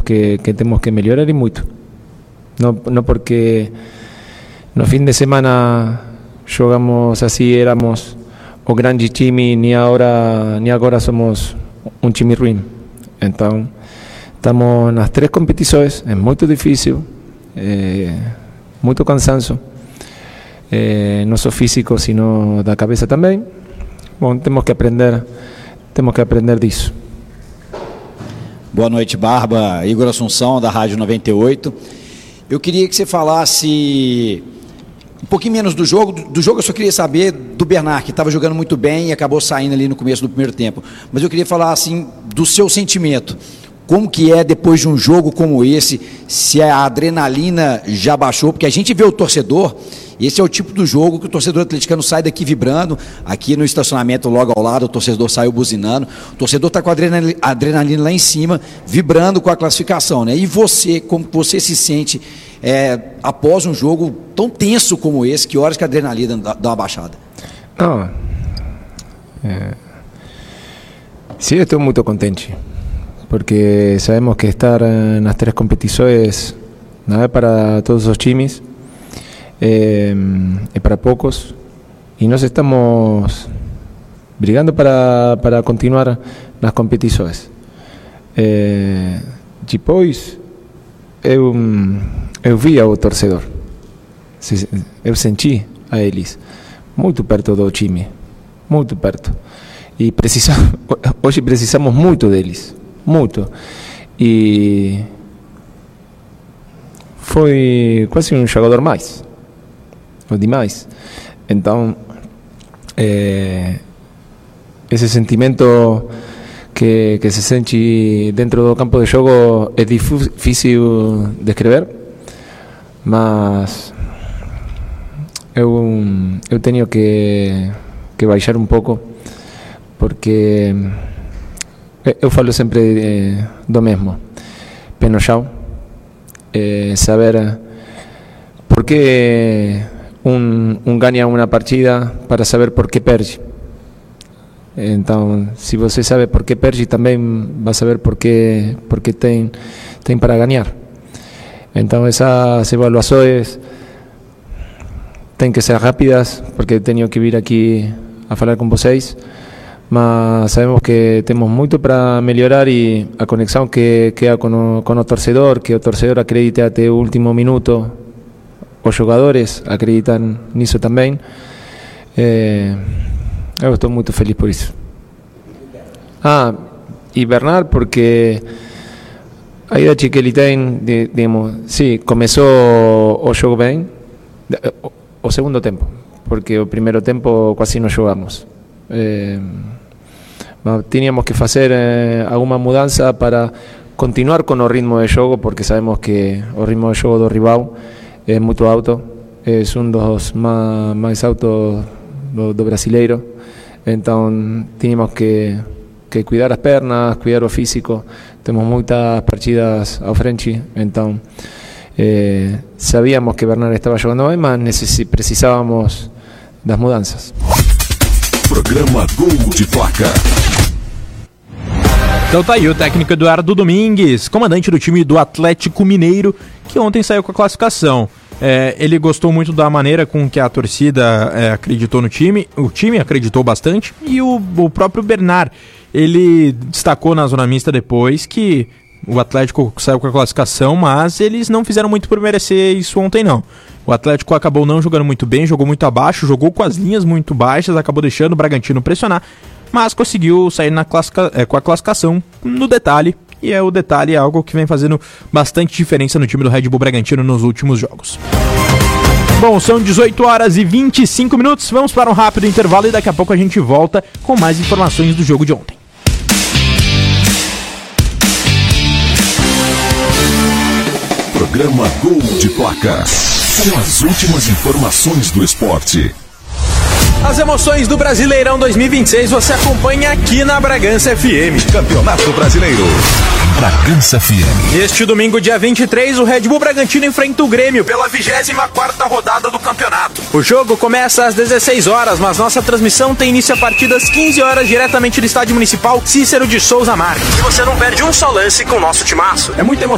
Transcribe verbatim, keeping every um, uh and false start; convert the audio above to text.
que, que temos que melhorar e muito. Não, não porque no fim de semana jogamos assim, éramos o grande time, nem agora, nem agora somos um time ruim. Então, estamos nas três competições, é muito difícil, é, muito cansaço, é, não só físico, sino da cabeça também. Bom, temos que aprender, temos que aprender disso. Boa noite, Barba. Igor Assunção, da Rádio noventa e oito. Eu queria que você falasse um pouquinho menos do jogo. Do jogo eu só queria saber do Bernard, que estava jogando muito bem e acabou saindo ali no começo do primeiro tempo. Mas eu queria falar assim do seu sentimento. Como que é depois de um jogo como esse, se a adrenalina já baixou? Porque a gente vê o torcedor, esse é o tipo do jogo que o torcedor atleticano sai daqui vibrando. Aqui no estacionamento logo ao lado, o torcedor saiu buzinando. O torcedor está com a adrenalina, adrenalina lá em cima, vibrando com a classificação, né? E você, como você se sente é, após um jogo tão tenso como esse? Que horas que a adrenalina dá, dá uma baixada? Não, é... Sim, eu estou muito contente, porque sabemos que estar nas três competições não é para todos os times, é, é para poucos, e nós estamos brigando para, para continuar nas competições. É, depois, eu, eu vi o torcedor, eu senti a eles muito perto do time, muito perto, e precisamos, hoje precisamos muito deles. Muito. E foi quase um jogador mais, ou demais. Então, é, esse sentimento que, que se sente dentro do campo de jogo é difícil de descrever, mas eu, eu tenho que, que baixar um pouco, porque eu falo sempre eh, do mesmo, pé no chão, eh, saber por que um, um ganha uma partida para saber por que perde. Então, se você sabe por que perde, também vai saber por que, por que tem, tem para ganhar. Então, essas avaliações têm que ser rápidas, porque tenho que vir aqui a falar com vocês. Mas sabemos que temos muito para melhorar, e a conexão que, que há com o, com o torcedor, que o torcedor acredite até o último minuto, os jogadores acreditam nisso também. É, eu estou muito feliz por isso. Ah, e Bernard, porque a idade que ele tem, digamos, sim, começou o jogo bem, o, o segundo tempo, porque o primeiro tempo quase não jogamos. É, teníamos que fazer eh, alguma mudança para continuar com o ritmo de jogo, porque sabemos que o ritmo de jogo do rival é muito alto, é um dos mais, mais altos do, do brasileiro. Então tínhamos que, que cuidar as pernas, cuidar o físico. Temos muitas partidas à frente, então eh, sabíamos que Bernard estava jogando bem, mas necess- precisávamos das mudanças. Programa Gol de Placa. Então tá aí o técnico Eduardo Domingues, comandante do time do Atlético Mineiro, que ontem saiu com a classificação. É, ele gostou muito da maneira com que a torcida é, acreditou no time, o time acreditou bastante, e o, o próprio Bernard, ele destacou na zona mista depois que o Atlético saiu com a classificação, mas eles não fizeram muito por merecer isso ontem não. O Atlético acabou não jogando muito bem, jogou muito abaixo, jogou com as linhas muito baixas, acabou deixando o Bragantino pressionar, mas conseguiu sair na classica, é, com a classificação no detalhe, e é o detalhe é algo que vem fazendo bastante diferença no time do Red Bull Bragantino nos últimos jogos. Bom, são dezoito horas e vinte e cinco minutos, vamos para um rápido intervalo e daqui a pouco a gente volta com mais informações do jogo de ontem. Programa Gol de Placa. Com as últimas informações do esporte. As emoções do Brasileirão dois mil e vinte e seis você acompanha aqui na Bragança F M. Campeonato Brasileiro. Bragança F M. Este domingo, dia vinte e três, o Red Bull Bragantino enfrenta o Grêmio pela vigésima quarta rodada do campeonato. O jogo começa às dezesseis horas, mas nossa transmissão tem início a partir das quinze horas diretamente do Estádio Municipal Cícero de Souza Marques. E você não perde um só lance com o nosso timaço. É muita emoção.